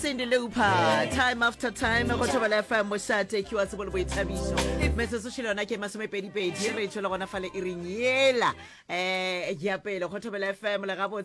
Cindy Lupa, time after time, go thobela FM mo sa take you as bolo boithabiso. Metse so shilona ke masome pedi re tshola gona fale e rinyela ya pele go thobela FM le ga